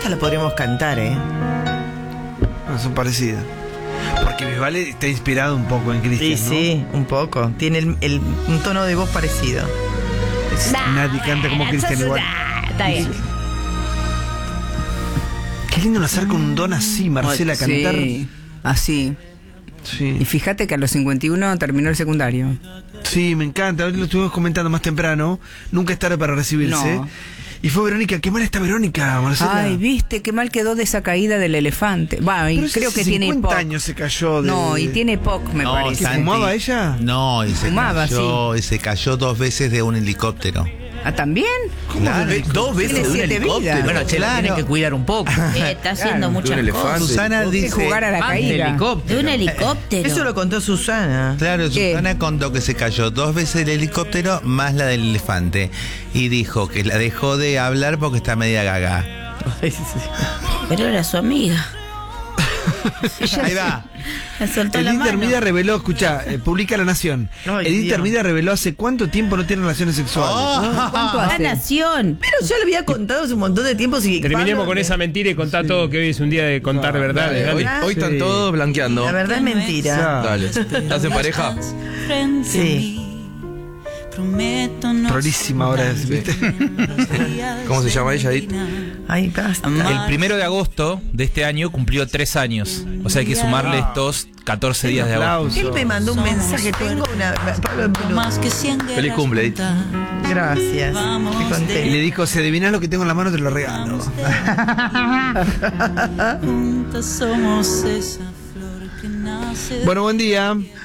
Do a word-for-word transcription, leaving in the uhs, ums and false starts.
esta la podríamos cantar, ¿eh? No, son parecidas. Porque Bisbal está inspirado un poco en Cristian, Sí, ¿no? sí, un poco. Tiene el, el, un tono de voz parecido. Nadie canta como Cristian igual. Está bien. Qué lindo nacer con un don así, Marcela, a cantar. Sí, así. Sí. Y fíjate que a los cincuenta y uno terminó el secundario. Sí, me encanta. Hoy lo estuvimos comentando más temprano. Nunca es tarde para recibirse. No. Y fue Verónica. Qué mal está Verónica, Marcela. Ay, viste, qué mal quedó de esa caída del elefante. Va, y Pero creo hace que tiene cincuenta E P O C. años se cayó de... No, y tiene E P O C, me No, parece. ¿Que Santi. fumaba ella? No, y se Fumaba, cayó, y se cayó dos veces de un helicóptero. ¿Ah, también? Claro. Dos veces de un siete helicóptero. vidas. Bueno, Bueno, che, la tienen que cuidar un poco. Eh, está haciendo Claro, muchas de un elefante. cosas. Susana Hay que dice... jugar a la Ah, de caída. helicóptero. De un helicóptero. Eso lo contó Susana. Claro, ¿Qué? Susana contó que se cayó dos veces el helicóptero más la del elefante. Y dijo que la dejó de hablar porque está media gaga. Pero era su amiga. Ahí va. Le soltó la Edith mano. Hermida reveló, escucha, eh, publica La Nación. Ay, Edith Dios. Hermida reveló hace cuánto tiempo no tiene relaciones sexuales. Oh. ¿Cuánto La hace? nación. Pero yo le había contado hace un montón de tiempo. Si Terminemos Pablo- con esa mentira y contar todo, que hoy es un día de contar de verdades. Hoy, Dale. hoy están Sí. todos blanqueando. La verdad es mentira. Dale. ¿Estás en pareja? Sí. Trollísima ahora, ¿viste? ¿Cómo se llama ella, Edith? Ay, basta. El primero de agosto de este año cumplió tres años. O sea, hay que sumarle estos catorce días de agosto. Aplauso. Él me mandó un mensaje. Tengo una. Pablo, Feliz cumple, Edith. gracias. Te Y conté. le dijo, si adivinas lo que tengo en la mano, te lo regalo. Juntas somos esa flor que nace. Bueno, buen día.